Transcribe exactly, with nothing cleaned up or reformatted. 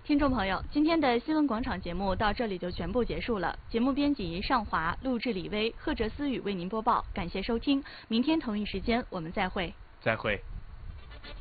听众朋友，今天的新闻广场节目到这里就全部结束了。节目编辑尚华，录制李薇，贺哲思雨为您播报，感谢收听。明天同一时间我们再会。 再会。